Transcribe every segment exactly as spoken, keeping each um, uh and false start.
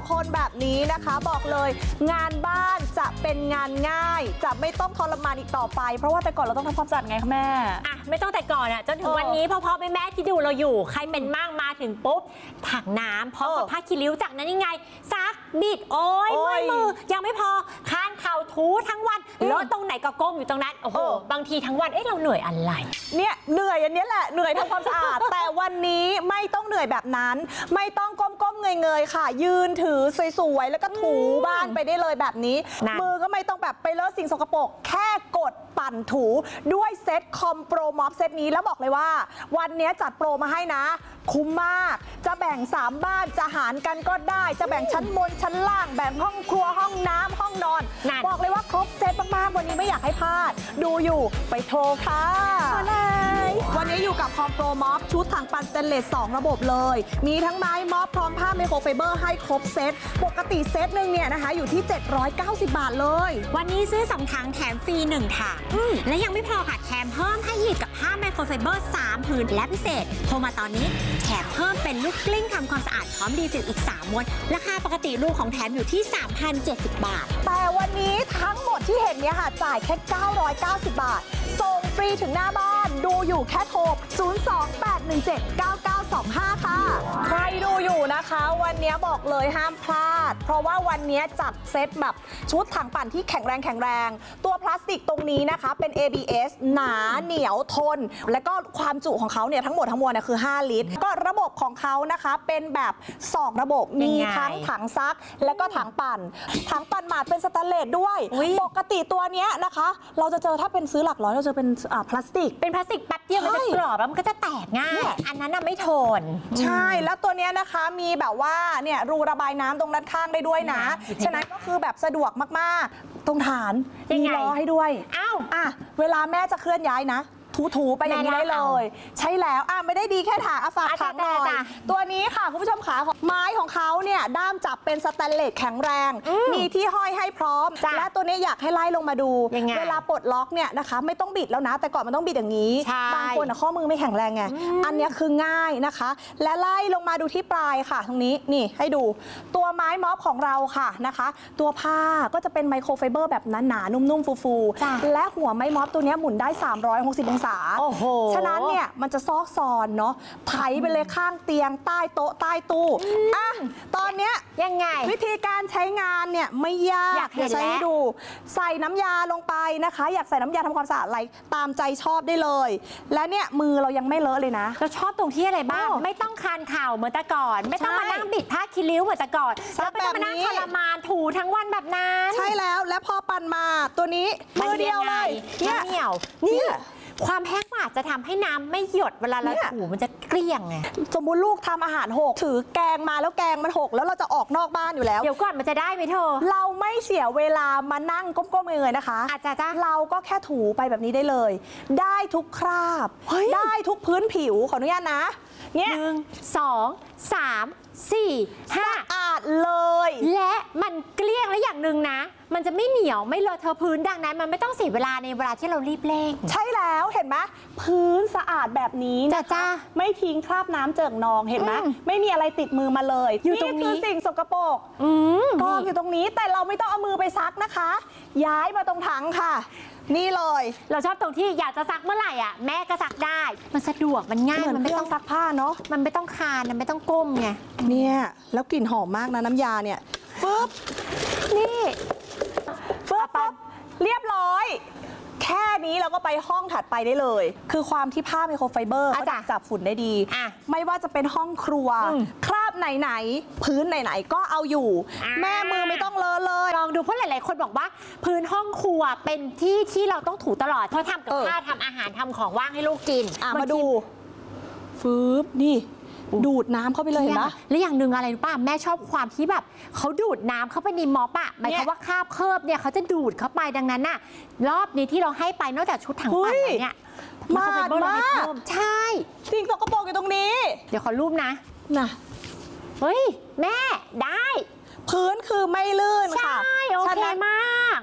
คนแบบนี้นะคะบอกเลยงานบ้านจะเป็นงานง่ายจะไม่ต้องทรมานอีกต่อไปเพราะว่าแต่ก่อนเราต้องทำความสะอาดไงคะแม่อ่ะไม่ต้องแต่ก่อนอ่ะจนถึงวันนี้พ่อพ่อแม่แม่ที่ดูเราอยู่ใครเป็นมั่งมาถึงปุ๊บถังน้ำพร้อมกับผ้าคีริ้วจากนั้นยังไงซักบิดโอ้ยเมื่อยมือยังไม่พอค้านเข่าถูทั้งวันแล้วตรงไหนก็ก้มอยู่ตรงนั้นโอ้โหบางทีทั้งวันเอ๊ะเราเหนื่อยอะไรเนี่ยเหนื่อยอันนี้แหละเหนื่อยทำความสะอาด แต่วันนี้ไม่ต้องเหนื่อยแบบนั้นไม่ต้องก้มๆเงยๆค่ะยืนถือสวยๆแล้วก็ถูบ้านไปได้เลยแบบนี้มือก็ไม่ต้องแบบไปเลอะสิ่งสกปรกแค่กดปั่นถูด้วยเซ็ตคอมโปรม็อบเซ็ตนี้แล้วบอกเลยว่าวันนี้จัดโปรมาให้นะคุ้มมากจะแบ่งสามบ้านจะหารกันก็ได้จะแบ่งชั้นบนชั้นล่างแบ่งห้องครัวห้องน้ำห้องนอนบอกเลยว่าครบเซ็ตมากๆวันนี้ไม่อยากให้พลาดดูอยู่ไปโทรค่ะวันนี้อยู่กับคอมโปรม็อบชุดถังปั่นสเตนเลสสองระบบเลยมีทั้งไม้ม็อบพร้อมผ้าไมโครไฟเบอร์ให้ครบเซ็ตปกติเซ็ตหนึ่งเนี่ยนะคะอยู่ที่เจ็ดร้อยเก้าสิบบาทเลยวันนี้ซื้อสองถังแถมฟรีหนึ่งถังและยังไม่พอค่ะแถมเพิ่มให้อีกกับผ้าไมโครไฟเบอร์สามผืนและพิเศษโทรมาตอนนี้แถมเพิ่มเป็นลูกกลิ้งทำความสะอาดพร้อมดีเจลอีกสามม้วนราคาปกติลูกของแถมอยู่ที่ สามพันเจ็ดสิบบาทแต่วันนี้ทั้งหมดที่เห็นเนี่ยค่ะจ่ายแค่เก้าร้อยเก้าสิบบาทส่งฟรีถึงหน้าบ้านดูอยู่แค่โทรศูนย์ สอง แปด หนึ่ง เจ็ด เก้า เก้า สอง ห้าค่ะใครดูอยู่นะคะวันนี้บอกเลยห้ามพลาดเพราะว่าวันนี้จัดเซตแบบชุดถังปั่นที่แข็งแรงแข็งแรงตัวพลาสติกตรงนี้นะคะเป็น เอ บี เอส หนาเหนียวทนและก็ความจุของเขาเนี่ยทั้งหมดทั้งมวลเนี่ยคือห้าลิตรก็ระบบของเขานะคะเป็นแบบสองระบบมีทั้งถังซักและก็ถังปั่นถังปั่นหมาดเป็นสแตนเลสด้วยปกติตัวเนี้ยนะคะเราจะเจอถ้าเป็นซื้อหลักร้อยเราจะเป็นพลาสติกเป็นพลาสติกแป๊บเดียวมันจะกรอบแล้วมันก็จะแตกง่ายอันนั้นน่ะไม่ทนใช่แล้วตัวเนี้ยนะคะมีแบบว่าเนี่ยรูระบายน้ำตรงด้านข้างได้ด้วยนะฉะนั้นก็คือแบบสะดวกมากๆตรงฐานมีล้อให้ด้วยอ้าวอ่ะเวลาแม่จะเคลื่อนย้ายนะถูๆไปอย่างนี้ได้เลยใช่แล้วอ่ะไม่ได้ดีแค่ถางอาฝากถางหน่อยตัวนี้ค่ะคุณผู้ชมขาไม้ของเขาเนี่ยด้ามจับเป็นสแตนเลสแข็งแรงมีที่ห้อยให้พร้อมและตัวนี้อยากให้ไล่ลงมาดูเวลาปลดล็อกเนี่ยนะคะไม่ต้องบิดแล้วนะแต่ก่อนมันต้องบิดอย่างนี้บางคนข้อมือไม่แข็งแรงไงอันนี้คือง่ายนะคะและไล่ลงมาดูที่ปลายค่ะตรงนี้นี่ให้ดูตัวไม้ม็อบของเราค่ะนะคะตัวผ้าก็จะเป็นไมโครไฟเบอร์แบบหนาๆนุ่มๆฟูๆและหัวไม้ม็อบตัวนี้หมุนได้สามร้อยหกสิบองศาฉะนั้นเนี่ยมันจะซอกซอนเนาะไถไปเลยข้างเตียงใต้โต๊ะใต้ตู้อ่ะตอนเนี้ยยังไงวิธีการใช้งานเนี่ยไม่ยากอยากเห็นแล้วดูใส่น้ำยาลงไปนะคะอยากใส่น้ำยาทำความสะอาดอะไรตามใจชอบได้เลยและเนี่ยมือเรายังไม่เลอะเลยนะเราชอบตรงที่อะไรบ้างไม่ต้องคานเข่าเหมือนแต่ก่อนไม่ต้องมานั่งบิดผ้าคีริ้วเหมือนแต่ก่อนแล้วไม่ต้องมานั่งทรมานถูทั้งวันแบบนั้นใช่แล้วและพอปั่นมาตัวนี้มือเดียวเลยเนี่ยเหนียวนี่ความแห้งอาจจะทำให้น้ำไม่หยดเวลาเราถูมันจะเกลี้ยงไงสมมุติลูกทำอาหารหกถือแกงมาแล้วแกงมันหกแล้วเราจะออกนอกบ้านอยู่แล้วเดี๋ยวก่อนมันจะได้ไหมเธอเราไม่เสียเวลามานั่งก้มๆเงยๆนะคะอาจจะจ้าเราก็แค่ถูไปแบบนี้ได้เลยได้ทุกคราบได้ทุกพื้นผิวขออนุญาตนะเนี่ยหนึ่งสองสามสี่ห้าสะอาดเลยและมันเกลี้ยงและอย่างหนึ่งนะมันจะไม่เหนียวไม่เลอะเทอะพื้นดังนั้นมันไม่ต้องเสียเวลาในเวลาที่เรารีบเร่งใช่แล้วเห็นไหมพื้นสะอาดแบบนี้จ้าจ้าไม่ทิ้งคราบน้ำเจิ่งนองเห็นไหมไม่มีอะไรติดมือมาเลยอยู่ตรงนี้คือสิ่งสกปรกกองอยู่ตรงนี้แต่เราไม่ต้องเอามือไปซักนะคะย้ายมาตรงถังค่ะนี่เลยเราชอบตรงที่อยากจะซักเมื่อไหร่อ่ะแม่ก็ซักได้มันสะดวกมันง่ายมันไม่ต้องซักผ้าเนาะมันไม่ต้องคานมันไม่ต้องก้มไงเนี่ยแล้วกลิ่นหอมมากนะน้ำยาเนี่ยปึ๊บนี่ปึ๊บปั๊บเรียบร้อยแค่นี้เราก็ไปห้องถัดไปได้เลยคือความที่ผ้าไมโครไฟเบอร์เขาจับฝุ่นได้ดีไม่ว่าจะเป็นห้องครัวคราบไหนๆพื้นไหนๆก็เอาอยู่แม่มือไม่ต้องเลอะเลยลองดูเพราะหลายๆคนบอกว่าพื้นห้องครัวเป็นที่ที่เราต้องถูตลอดเพราะทำกับข้าวทำอาหารทำของว่างให้ลูกกินมาดูฟืบนี่ดูดน้ำเข้าไปเลยเห็นไหมและอย่างหนึ่งอะไรรู้ป่ะแม่ชอบความที่แบบเขาดูดน้ำเข้าไปในม็อบอะหมายความว่าคราบเคิบเนี่ยเขาจะดูดเข้าไปดังนั้นน่ะรอบนี้ที่เราให้ไปนอกจากชุดถังปั่นเนี่ยมากมากใช่สิ่งสกปรกอยู่ตรงนี้เดี๋ยวขอรูปนะนะเฮ้ยแม่ได้พื้นคือไม่ลื่นค่ะใช่โอเคมากตอน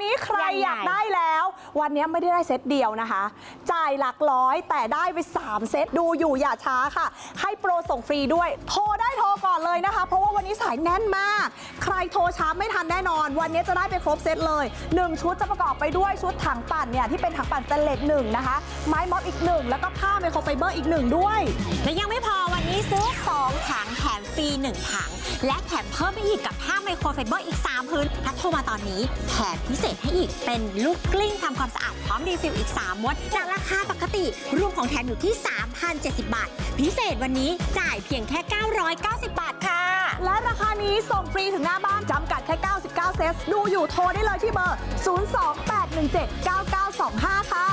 นี้ใครอยากได้แล้ววันนี้ไม่ได้ได้เซตเดียวนะคะจ่ายหลักร้อยแต่ได้ไปสามเซตดูอยู่อย่าช้าค่ะให้โปรส่งฟรีด้วยโทรได้โทรก่อนเลยนะคะเพราะว่าวันนี้สายแน่นมากใครโทรช้าไม่ทันแน่นอนวันนี้จะได้ไปครบเซตเลยหนึ่งชุดจะประกอบไปด้วยชุดถังปั่นเนี่ยที่เป็นถังปั่นสแตนเลสหนึ่งนะคะไม้ม็อบอีกหนึ่งแล้วก็ผ้าไมโครไฟเบอร์อีกหนึ่งด้วยและยังไม่พอวันนี้ซื้อสองถังแถมฟรีหนึ่งถังและแถมเพิ่มไปอีกกับผ้าไมโครไฟเบอร์อีกสามพื้นถ้าโทรมาตอนนี้แถมพิเศษให้อีกเป็นลูกกลิ้งทำความสะอาดพร้อมรีฟิลอีกสามม้วนจากราคาปกติรวมของแถมอยู่ที่ สามพันเจ็ดสิบ บาทพิเศษวันนี้จ่ายเพียงแค่เก้าร้อยเก้าสิบบาทค่ะและราคานี้ส่งฟรีถึงหน้าบ้านจำกัดแค่เก้าสิบเก้าเซตดูอยู่โทรได้เลยที่เบอร์ศูนย์ สอง แปด หนึ่ง เจ็ด เก้า เก้า สอง ห้าค่ะ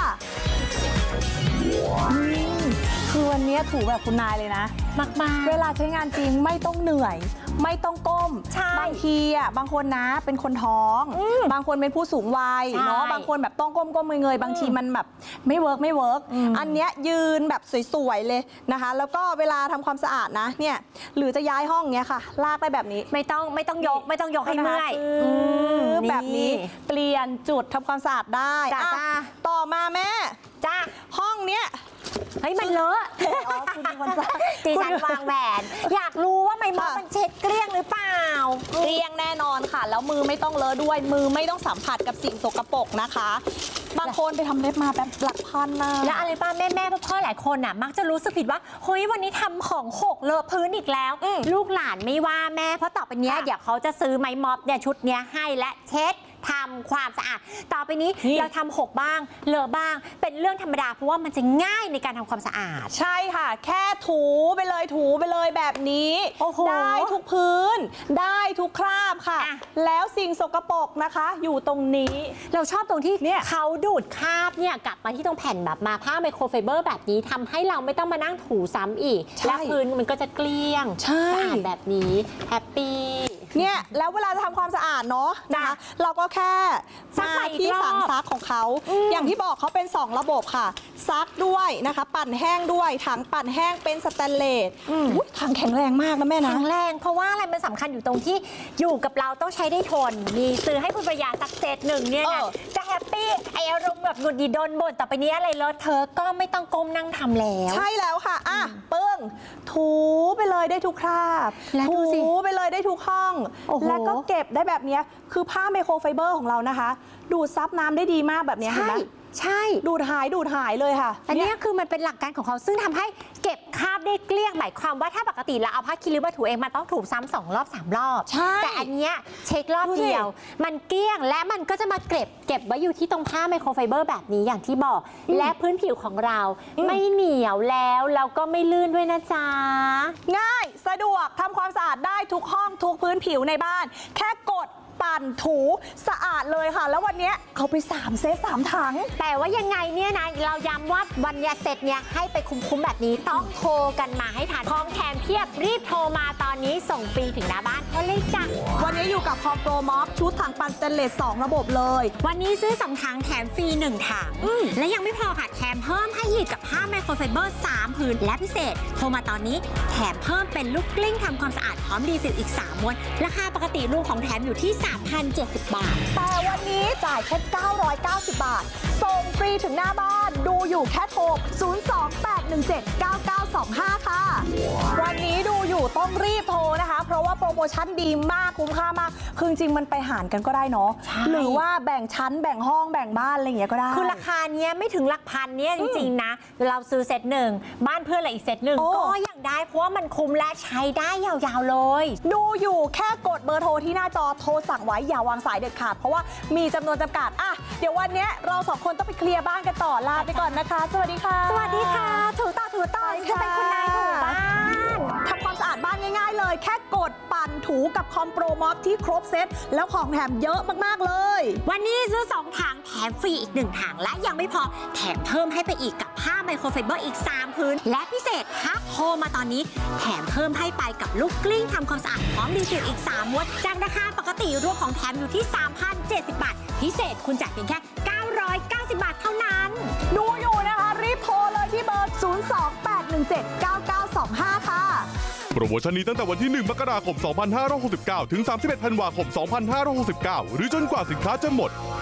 คือวันนี้ถูแบบคุณนายเลยนะมากๆเวลาใช้งานจริงไม่ต้องเหนื่อยไม่ต้องก้มบางทีอ่ะบางคนนะเป็นคนท้องบางคนเป็นผู้สูงวัยเนาะบางคนแบบต้องก้มก้มเงยๆบางทีมันแบบไม่เวิร์กไม่เวิร์กอันเนี้ยยืนแบบสวยๆเลยนะคะแล้วก็เวลาทำความสะอาดนะเนี่ยหรือจะย้ายห้องเนี้ยค่ะลากได้แบบนี้ไม่ต้องไม่ต้องยกไม่ต้องยกให้เมื่อยแบบนี้เปลี่ยนจุดทำความสะอาดได้จ้าต่อมาแม่จ้าห้องเนี้ยเฮ้ยมันเลอะอ๋อคุณเป็นคนสั่งดิฉันวางแผนอยากรู้ว่าไม้ม็อบมันเช็ดเกลี้ยงหรือเปล่าเกลี้ยงแน่นอนค่ะแล้วมือไม่ต้องเลอะด้วยมือไม่ต้องสัมผัสกับสิ่งสกปรกนะคะบางคนไปทำเล็บมาแบบหลักพันนะแล้วอะไรป้าแม่แม่พ่อหลายคนอ่ะมักจะรู้สึกผิดว่าเฮ้ยวันนี้ทำของหกเลอะพื้นอีกแล้วลูกหลานไม่ว่าแม่เพราะต่อไปนี้เดี๋ยวเขาจะซื้อไม้ม็อบเนี่ยชุดเนี้ยให้และเช็ดทำความสะอาดต่อไปนี้เราทำหกบ้างเลอะบ้างเป็นเรื่องธรรมดาเพราะว่ามันจะง่ายในการทำความสะอาดใช่ค่ะแค่ถูไปเลยถูไปเลยแบบนี้ได้ทุกพื้นได้ทุกคราบค่ะแล้วสิ่งสกปรกนะคะอยู่ตรงนี้เราชอบตรงที่เขาดูดคราบเนี่ยกลับมาที่ตรงแผ่นแบบมาผ้าไมโครไฟเบอร์แบบนี้ทำให้เราไม่ต้องมานั่งถูซ้ำอีกและพื้นมันก็จะเกลี้ยงสะอาดแบบนี้แฮปปี้เนี่ยแล้วเวลาจะทำความสะอาดเนาะนะคะเราก็แค่มาที่สั่งซักของเขาอย่างที่บอกเขาเป็นสองระบบค่ะซักด้วยนะคะปั่นแห้งด้วยถังปั่นแห้งเป็นสแตนเลสถังแข็งแรงมากนะแม่นะแข็งแรงเพราะว่าอะไรมันสำคัญอยู่ตรงที่อยู่กับเราต้องใช้ได้ทนมีซื้อให้คุณภรรยาสักเซตหนึ่งเนี่ยนะจะแฮปปี้ไออารมณ์แบบหงุดหงิดโดนบ่นต่อไปนี้อะไรเลอะเธอก็ไม่ต้องก้มนั่งทำแล้วใช่แล้วค่ะอ่ะเปิ้งถูไปเลยได้ทุกคราบถูไปเลยได้ทุกห้องแล้วก็เก็บได้แบบนี้คือผ้าไมโครไฟเบอร์ของเรานะคะดูดซับน้ำได้ดีมากแบบนี้เห็นไหมใช่ดูดหายดูดหายเลยค่ะอันนี้คือมันเป็นหลักการของเขาซึ่งทำให้เก็บคราบได้เกลี้ยงหมายความว่าถ้าปกติเราเอาผ้าคีริ้วมาถูเองมันต้องถูซ้ำสองรอบสามรอบแต่อันเนี้ยเช็ครอบเดียวมันเกลี้ยงและมันก็จะมาเก็บเก็บไว้อยู่ที่ตรงผ้าไมโครไฟเบอร์แบบนี้อย่างที่บอกและพื้นผิวของเราไม่เหนียวแล้วแล้วก็ไม่ลื่นด้วยนะจ๊ะง่ายสะดวกทำความสะอาดได้ทุกห้องทุกพื้นผิวในบ้านแค่กดปั่นถูสะอาดเลยค่ะแล้ววันนี้เอาไปสามเซตสามถังแต่ว่ายังไงเนี่ยนะเราย้ำว่าวันนี้เซตเนี่ยให้ไปคุ้มๆแบบนี้ต้องโทรกันมาให้ทันของแถมเพียบรีบโทรมาตอนนี้ส่งฟรีถึงหน้าบ้านเขาเลยจ้ะวันนี้อยู่กับคอมโปรม็อบชุดถังปั่นสแตนเลสสองระบบเลยวันนี้ซื้อสองถังแถมฟรีหนึ่งถังและยังไม่พอค่ะแถมเพิ่มให้อีกกับผ้าไมโครไฟเบอร์สามผืนและพิเศษโทรมาตอนนี้แถมเพิ่มเป็นลูกกลิ้งทำความสะอาดพร้อมรีฟิลอีกสามม้วนราคาปกติรวมของแถมอยู่ที่สามพันเจ็ดสิบบาทแต่วันนี้จ่ายแค่เก้าร้อยเก้าสิบบาทส่งฟรีถึงหน้าบ้านดูอยู่แค่โทรศูนย์ สอง แปด หนึ่ง เจ็ด เก้า เก้า สอง ห้าค่ะวันนี้ดูอยู่ต้องรีบโทรนะคะเพราะว่าโปรโมชั่นดีมากคุ้มค่ามากคือจริงมันไปหารกันก็ได้เนาะหรือว่าแบ่งชั้นแบ่งห้องแบ่งบ้านอะไรอย่างเงี้ยก็ได้คือราคาเนี้ยไม่ถึงหลักพันเนี้ยจริงๆนะเราซื้อเซตหนึ่งบ้านเพื่อนอะไรอีกเซตหนึ่งก็ยังได้เพราะว่ามันคุ้มและใช้ได้ยาวๆเลยดูอยู่แค่กดเบอร์โทรที่หน้าจอโทรสั่งไว้อย่าวางสายเด็ดขาดเพราะว่ามีจำนวนจำกัดอ่ะเดี๋ยววันนี้เราสองคนต้องไปเคลียร์บ้านกันต่อลาไปก่อนนะคะสวัสดีค่ะสวัสดีค่ะถูต่อถูต่อจะเป็นคุณนายถูบ้านทำความสะอาดบ้านง่ายๆเลยแค่กดปั่นถูกับคอมโปรม็อบที่ครบเซตแล้วของแถมเยอะมากๆเลยวันนี้ซื้อสองถังแถมฟรีอีกหนึ่งถังและยังไม่พอแถมเพิ่มให้ไปอีกกับผ้าไมโครไฟเบอร์อีกสามพื้นและพิเศษถ้าโทรมาตอนนี้แถมเพิ่มให้ไปกับลูกกลิ้งทำความสะอาดพร้อมรีฟิลอีกสามม้วนจากราคาปกติรวมของแถมอยู่ที่ สามพันเจ็ดสิบบาทพิเศษคุณจ่ายเพียงแค่เก้าร้อยเก้าสิบบาทเท่านั้นดูอยู่นะคะรีบโทรเลยที่เบอร์ศูนย์ สอง แปด หนึ่ง เจ็ด เก้า เก้า สอง ห้าค่ะโปรโมชั่นนี้ตั้งแต่วันที่หนึ่งมกราคมสองพันห้าร้อยหกสิบเก้าถึงสามสิบเอ็ดธันวาคมสองพันห้าร้อยหกสิบเก้าหรือจนกว่าสินค้าจะหมด